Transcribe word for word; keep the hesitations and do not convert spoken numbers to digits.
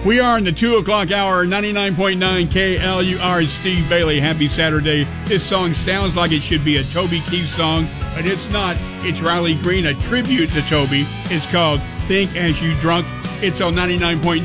We are in the two o'clock hour, ninety-nine point nine K L U R. Steve Bailey. Happy Saturday. This song sounds like it should be a Toby Keith song, but it's not. It's Riley Green, a tribute to Toby. It's called Think As You Drunk. It's on ninety-nine point nine